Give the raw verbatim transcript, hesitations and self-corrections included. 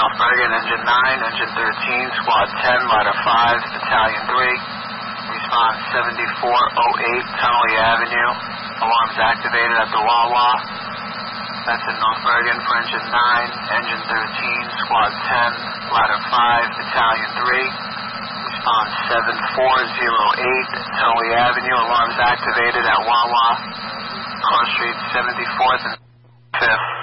North Bergen, Engine nine, Engine thirteen, Squad ten, Ladder five, Battalion three. Response seventy-four oh eight, Tunnelly Avenue. Alarms activated at the Wawa. That's in North Bergen for Engine nine, Engine thirteen, Squad ten, Ladder five, Battalion three. Response seven four oh eight, Tunnelly Avenue. Alarms activated at Wawa. Cross Street seventy-fourth and fifth.